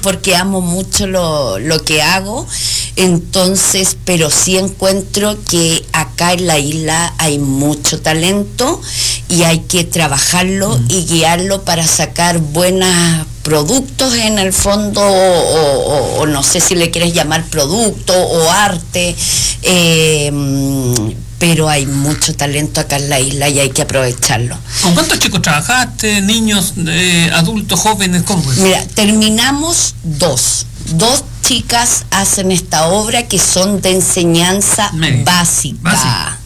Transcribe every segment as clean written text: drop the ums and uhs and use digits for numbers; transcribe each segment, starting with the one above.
porque amo mucho lo que hago. Entonces, pero sí encuentro que acá en la isla hay mucho talento y hay que trabajarlo y guiarlo para sacar buenos productos en el fondo, o no sé si le quieres llamar producto o arte, pero hay mucho talento acá en la isla y hay que aprovecharlo. ¿Con cuántos chicos trabajaste? ¿Niños, adultos, jóvenes? ¿Cómo es? Mira, terminamos dos chicas hacen esta obra que son de enseñanza básica.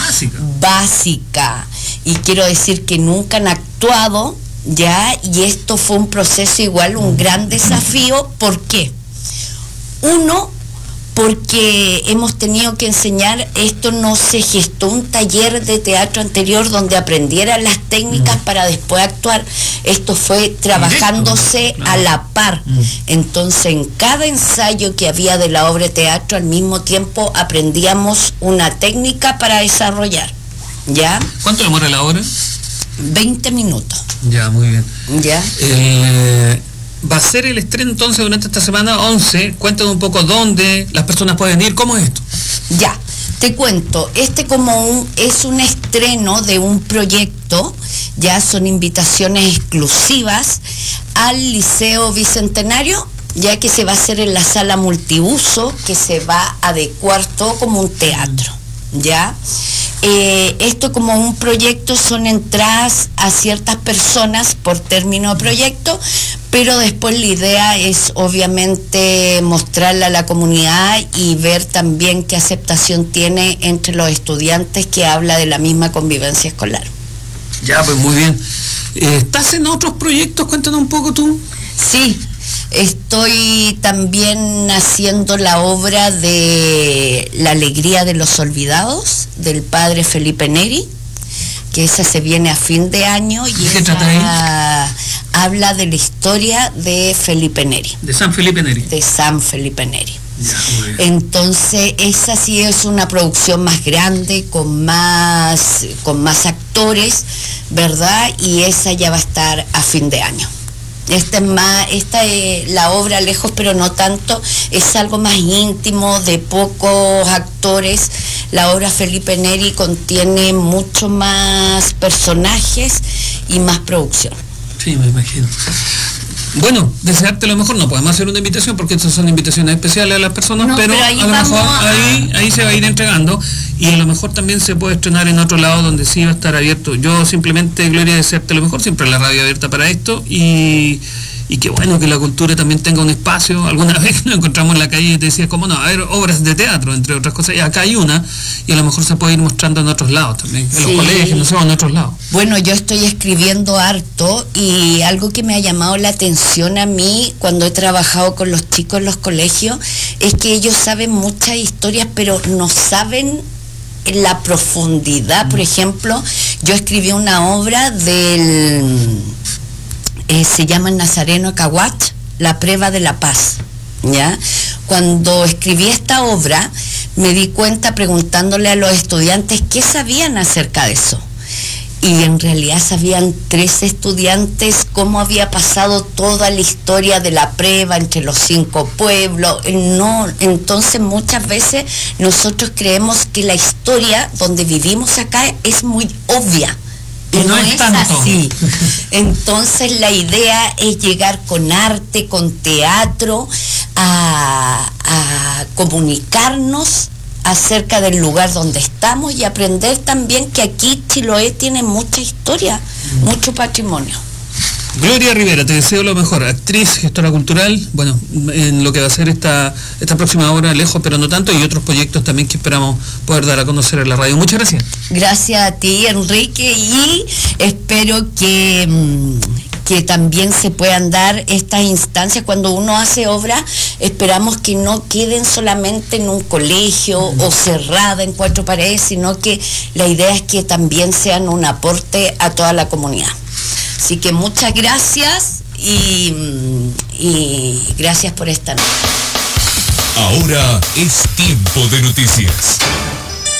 Básica. Y quiero decir que nunca han actuado, ya, y esto fue un proceso igual, un gran desafío. ¿Por qué? Uno, porque hemos tenido que enseñar, esto no se gestó un taller de teatro anterior donde aprendieran las técnicas para después actuar, esto fue trabajándose a la par. Entonces en cada ensayo que había de la obra de teatro al mismo tiempo aprendíamos una técnica para desarrollar, ¿ya? ¿Cuánto demora la obra? 20 minutos. Ya, muy bien. ¿Ya? Va a ser el estreno entonces durante esta semana 11. Cuéntanos un poco dónde las personas pueden ir, ¿cómo es esto? Ya, te cuento, es un estreno de un proyecto, ya son invitaciones exclusivas al Liceo Bicentenario, ya que se va a hacer en la sala multiuso, que se va a adecuar todo como un teatro, ¿ya? Esto como un proyecto son entradas a ciertas personas por término de proyecto, pero después la idea es obviamente mostrarla a la comunidad y ver también qué aceptación tiene entre los estudiantes, que habla de la misma convivencia escolar. Ya, pues muy bien. ¿Estás en otros proyectos? Cuéntanos un poco tú. Sí. Estoy también haciendo la obra de La alegría de los olvidados, del padre Felipe Neri, que esa se viene a fin de año y esa habla de la historia de Felipe Neri. ¿De San Felipe Neri? De San Felipe Neri. Ya, entonces esa sí es una producción más grande, con más actores, ¿verdad? Y esa ya va a estar a fin de año. Esta es la obra Lejos pero no tanto, es algo más íntimo, de pocos actores. La obra Felipe Neri contiene mucho más personajes y más producción. Sí, me imagino. Bueno, desearte lo mejor. No podemos hacer una invitación porque estas son invitaciones especiales a las personas, no, pero a lo mejor ahí se va a ir entregando, y a lo mejor también se puede estrenar en otro lado donde sí va a estar abierto. Yo simplemente, Gloria, desearte lo mejor, siempre la radio abierta para esto, y qué bueno que la cultura también tenga un espacio. Alguna vez nos encontramos en la calle y te decía, ¿cómo no? A ver, obras de teatro, entre otras cosas, y acá hay una, y a lo mejor se puede ir mostrando en otros lados también, en los colegios, no sé, en otros lados. Bueno, yo estoy escribiendo harto, y algo que me ha llamado la atención a mí cuando he trabajado con los chicos en los colegios es que ellos saben muchas historias, pero no saben en la profundidad. Por ejemplo, yo escribí una obra se llama Nazareno Caguach, La prueba de la paz, ¿ya? Cuando escribí esta obra me di cuenta preguntándole a los estudiantes qué sabían acerca de eso, y en realidad sabían 3 estudiantes cómo había pasado toda la historia de la prueba entre los 5 pueblos. No, entonces muchas veces nosotros creemos que la historia donde vivimos acá es muy obvia. Y no es así. Entonces la idea es llegar con arte, con teatro, a comunicarnos acerca del lugar donde estamos y aprender también que aquí Chiloé tiene mucha historia, mucho patrimonio. Gloria Rivera, te deseo lo mejor, actriz, gestora cultural, bueno, en lo que va a ser esta próxima obra, Lejos pero no tanto, y otros proyectos también que esperamos poder dar a conocer en la radio. Muchas gracias. Gracias a ti, Enrique, y espero que también se puedan dar estas instancias. Cuando uno hace obra, esperamos que no queden solamente en un colegio o cerrada en 4 paredes, sino que la idea es que también sean un aporte a toda la comunidad. Así que muchas gracias y gracias por esta noche. Ahora es tiempo de noticias.